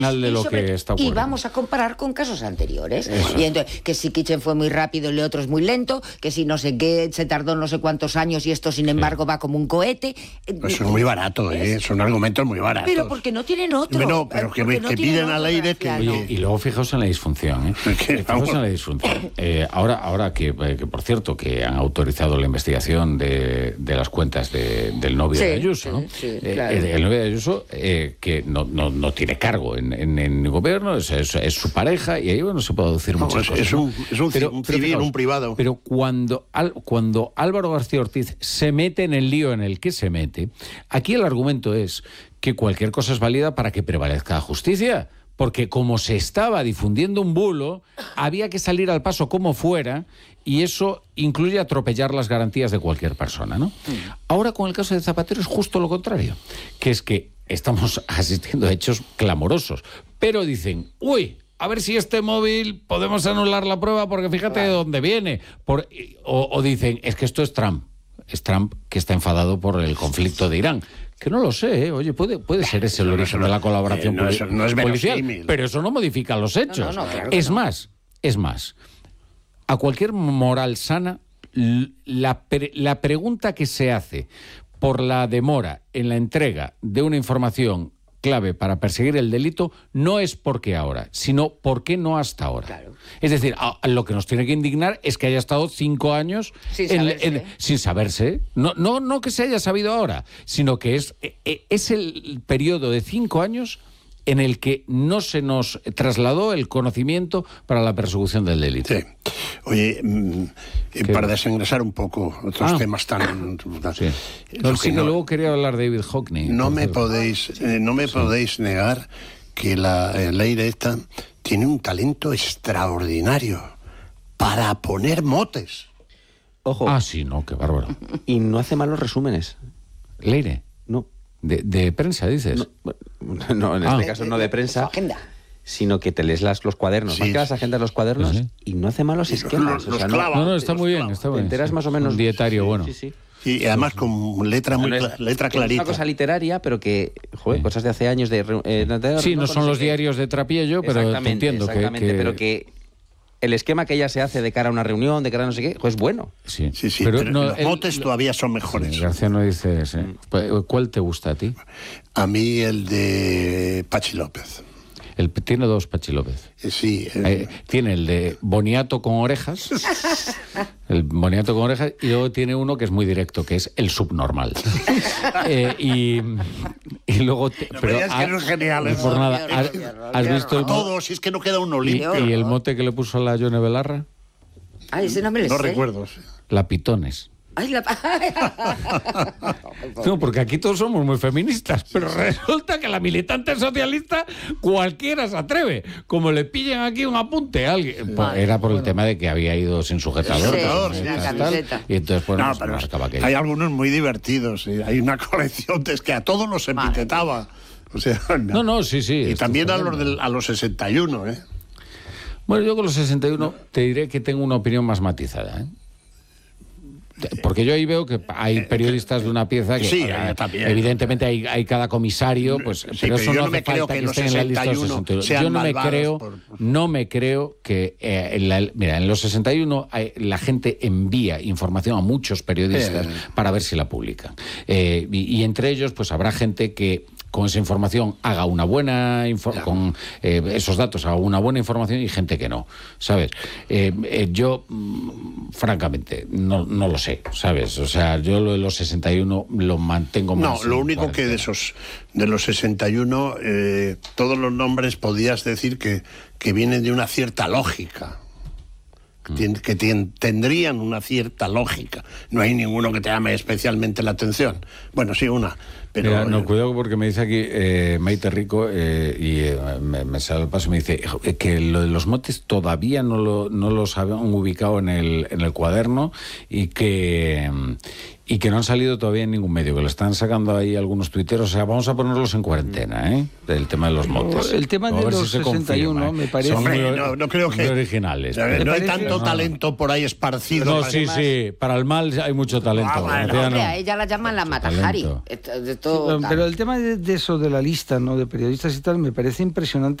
de lo que está ocurriendo. Y vamos a comparar con casos anteriores. Y entonces, que si Kitchen fue muy rápido y el otro es muy lento, que si no sé qué, se tardó no sé cuántos años y esto, sin embargo, va como un cohete. Pues eso es muy barato, son argumentos muy baratos. Pero porque no tienen otro. Bueno, pero que piden al aire que... Oye, y luego fijaos en la disfunción, Fijaos en la disfunción. Ahora que, por cierto, que han autorizado la investigación de las cuentas del novio de Ayuso, ¿no? Sí, claro. El novio de Ayuso, que no tiene cargo en el gobierno, es su pareja, y ahí no se puede decir muchas cosas. Es un civil, un privado. Pero cuando Álvaro García Ortiz se mete en el lío en el que se mete, aquí el argumento es que cualquier cosa es válida para que prevalezca la justicia. Porque como se estaba difundiendo un bulo, había que salir al paso como fuera, y eso incluye atropellar las garantías de cualquier persona, ¿no? Ahora, con el caso de Zapatero, es justo lo contrario, que es que estamos asistiendo a hechos clamorosos, pero dicen, uy, a ver si este móvil podemos anular la prueba porque fíjate de dónde viene. O dicen, es que esto es Trump. Es Trump que está enfadado por el conflicto de Irán. Que no lo sé, ¿eh? Oye, puede ser ese el origen de la colaboración policial, pero eso no modifica los hechos. Claro es más, a cualquier moral sana, la pregunta que se hace por la demora en la entrega de una información clave para perseguir el delito no es por qué ahora, sino por qué no hasta ahora. Claro. Es decir, lo que nos tiene que indignar es que haya estado 5 años sin saberse. No que se haya sabido ahora, sino que es el periodo de 5 años en el que no se nos trasladó el conocimiento para la persecución del delito. Sí. Oye, para desengrasar un poco otros temas tan... Sí. Luego quería hablar de David Hockney. No me podéis negar que la Leire esta tiene un talento extraordinario para poner motes. Ojo. Sí, no, qué bárbaro. Y no hace malos resúmenes. ¿Leire? No. ¿De prensa, dices? No, en este caso no de prensa. Agenda. Sino que te lees los cuadernos. Sí. Más que las agendas, los cuadernos, y no hace malos esquemas. Los clava. No, está muy bien. Está te bien, enteras más o menos. Un dietario bueno. Sí. Y además con letra Es clarita. una cosa literaria, pero que, cosas de hace años de... sí, no son los diarios de Trapiello, pero te entiendo exactamente, pero que el esquema que ella se hace de cara a una reunión, de cara a no sé qué, es bueno. Sí, pero los motes todavía son mejores. García no dice ese. ¿Cuál te gusta a ti? A mí el de Pachi López. Tiene 2 Pachi López. Sí. Tiene el de Boniato con orejas. El Boniato con orejas. Y luego tiene uno que es muy directo, que es el subnormal. Y luego... pero es que eres genial. Por nada. ¿Has visto todos, si es que no queda uno limpio. ¿Y el mote que le puso a la Yone Belarra? Ese no me lo sé. No recuerdo. La Pitones. Ay, la... No, porque aquí todos somos muy feministas, pero resulta que la militante socialista cualquiera se atreve. Como le pillan aquí un apunte a alguien. Era por el tema de que había ido sin sujetador. Sí, la camiseta. Y entonces pues No, pero hay algunos muy divertidos. Hay una colección es que a todos los epitetaba. O sea, sí. Y también a los 61, ¿eh? Bueno, yo con los 61 te diré que tengo una opinión más matizada, ¿eh? Porque yo ahí veo que hay periodistas de una pieza que también, evidentemente hay cada comisario, pues, pero eso no hace falta que esté en la lista de los 61. Yo no me creo que en los 61 la gente envía información a muchos periodistas para ver si la publican. Y entre ellos pues habrá gente que con esa información haga una buena con esos datos haga una buena información y gente que no, ¿sabes? Yo francamente no lo sé, ¿sabes? O sea, yo lo de los 61 lo mantengo más. No, lo único que de los 61 todos los nombres podías decir que vienen de una cierta lógica. Que tendrían una cierta lógica. No hay ninguno que te llame especialmente la atención. Bueno, sí, una. Pero mira, cuidado porque me dice aquí Maite Rico me sale el paso y me dice que lo de los motes todavía no los habían ubicado en el cuaderno y que no han salido todavía en ningún medio, que lo están sacando ahí algunos tuiteros. O sea, vamos a ponerlos en cuarentena, ¿eh? Del tema de los motes. El tema de los 61 me parece... Son no creo que... muy originales. No hay tanto talento por ahí esparcido. No, sí, para el mal hay mucho talento. Hombre, a ella la llaman la Matajari. esto... Pero el tema de eso de la lista, ¿no?, de periodistas y tal, me parece impresionante.